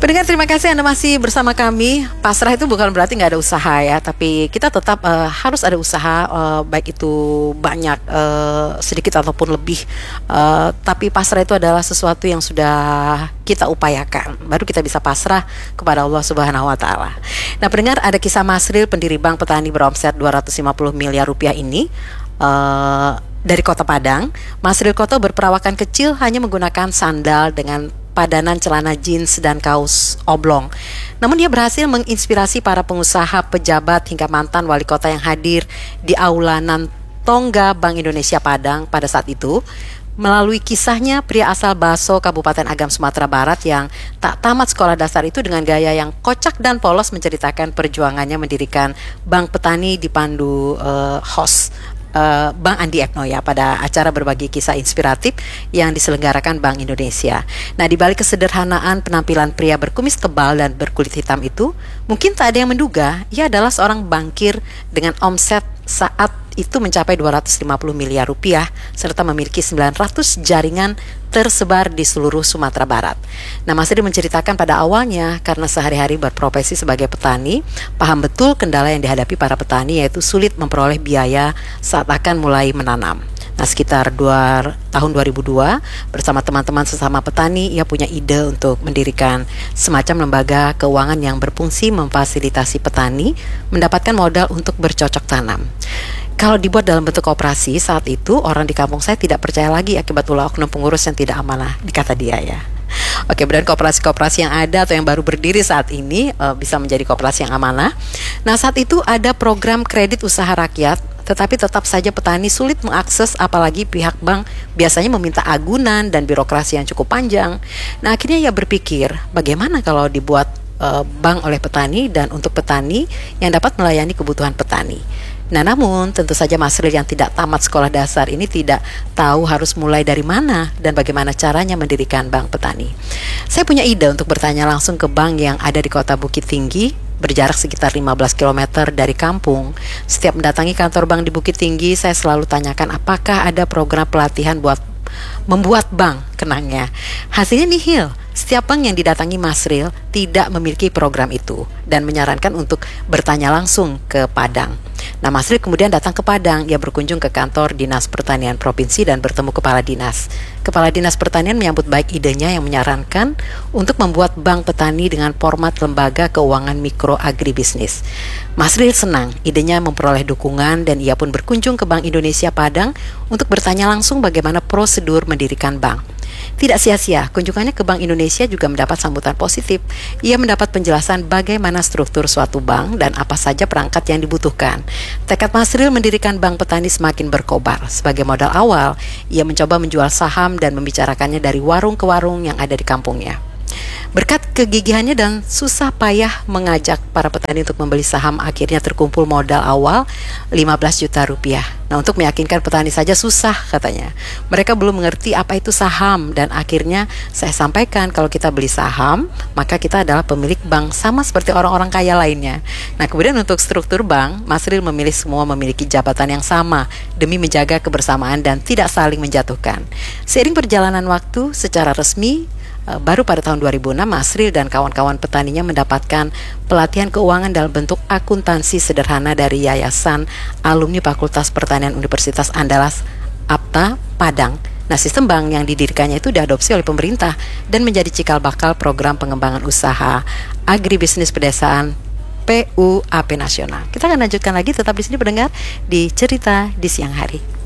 Pendengar, terima kasih Anda masih bersama kami. Pasrah itu bukan berarti nggak ada usaha ya, tapi kita tetap harus ada usaha, baik itu banyak, sedikit ataupun lebih. Tapi pasrah itu adalah sesuatu yang sudah kita upayakan, baru kita bisa pasrah kepada Allah Subhanahu Wa Taala. Nah, pendengar, ada kisah Masril, pendiri bank petani beromset 250 miliar rupiah ini. Dari kota Padang, Masril Koto berperawakan kecil, hanya menggunakan sandal dengan padanan celana jeans dan kaos oblong. Namun dia berhasil menginspirasi para pengusaha, pejabat, hingga mantan wali kota yang hadir di Aula Nantongga Bank Indonesia Padang pada saat itu. Melalui kisahnya, pria asal Baso, Kabupaten Agam, Sumatera Barat yang tak tamat sekolah dasar itu dengan gaya yang kocak dan polos menceritakan perjuangannya mendirikan bank petani dipandu host Bang Andi Eknoya pada acara berbagi kisah inspiratif yang diselenggarakan Bank Indonesia. Nah, di balik kesederhanaan penampilan pria berkumis tebal dan berkulit hitam itu, mungkin tak ada yang menduga ia adalah seorang bankir dengan omset saat itu mencapai 250 miliar rupiah serta memiliki 900 jaringan tersebar di seluruh Sumatera Barat. Nah, Masril menceritakan pada awalnya karena sehari-hari berprofesi sebagai petani, paham betul kendala yang dihadapi para petani, yaitu sulit memperoleh biaya saat akan mulai menanam. Nah, sekitar tahun 2002, bersama teman-teman sesama petani, ia punya ide untuk mendirikan semacam lembaga keuangan yang berfungsi memfasilitasi petani mendapatkan modal untuk bercocok tanam. Kalau dibuat dalam bentuk koperasi, saat itu orang di kampung saya tidak percaya lagi akibat ulah oknum pengurus yang tidak amanah, dikata dia ya. Oke, dan koperasi-koperasi yang ada atau yang baru berdiri saat ini bisa menjadi koperasi yang amanah. Nah, saat itu ada program kredit usaha rakyat, tetapi tetap saja petani sulit mengakses, apalagi pihak bank biasanya meminta agunan dan birokrasi yang cukup panjang. Nah, akhirnya ia berpikir, bagaimana kalau dibuat bank oleh petani dan untuk petani yang dapat melayani kebutuhan petani. Nah, namun tentu saja Masril yang tidak tamat sekolah dasar ini tidak tahu harus mulai dari mana dan bagaimana caranya mendirikan bank petani. Saya punya ide untuk bertanya langsung ke bank yang ada di kota Bukit Tinggi, berjarak sekitar 15 km dari kampung. Setiap mendatangi kantor bank di Bukit Tinggi, saya selalu tanyakan apakah ada program pelatihan buat membuat bank, kenangnya. Hasilnya nihil. Setiap bank yang didatangi Masril tidak memiliki program itu dan menyarankan untuk bertanya langsung ke Padang. Nah, Masril kemudian datang ke Padang. Ia berkunjung ke kantor Dinas Pertanian Provinsi dan bertemu Kepala Dinas. Kepala Dinas Pertanian menyambut baik idenya yang menyarankan untuk membuat bank petani dengan format lembaga keuangan mikro agribisnis. Masril senang idenya memperoleh dukungan dan ia pun berkunjung ke Bank Indonesia Padang untuk bertanya langsung bagaimana prosedur mendirikan bank. Tidak sia-sia, kunjungannya ke Bank Indonesia juga mendapat sambutan positif. Ia mendapat penjelasan bagaimana struktur suatu bank dan apa saja perangkat yang dibutuhkan. Tekad Masril mendirikan bank petani semakin berkobar. Sebagai modal awal, ia mencoba menjual saham dan membicarakannya dari warung ke warung yang ada di kampungnya. Berkat kegigihannya dan susah payah mengajak para petani untuk membeli saham, akhirnya terkumpul modal awal 15 juta rupiah. Nah, untuk meyakinkan petani saja susah, katanya. Mereka belum mengerti apa itu saham dan akhirnya saya sampaikan kalau kita beli saham, maka kita adalah pemilik bank sama seperti orang-orang kaya lainnya. Nah, kemudian untuk struktur bank, Masril memilih semua memiliki jabatan yang sama demi menjaga kebersamaan dan tidak saling menjatuhkan. Seiring perjalanan waktu, secara resmi baru pada tahun 2006, Masril dan kawan-kawan petaninya mendapatkan pelatihan keuangan dalam bentuk akuntansi sederhana dari Yayasan Alumni Fakultas Pertanian Universitas Andalas APTA Padang. Nah, sistem bank yang didirikannya itu diadopsi oleh pemerintah dan menjadi cikal bakal program pengembangan usaha agribisnis pedesaan PUAP Nasional. Kita akan lanjutkan lagi, tetap di sini pendengar di Cerita di Siang Hari.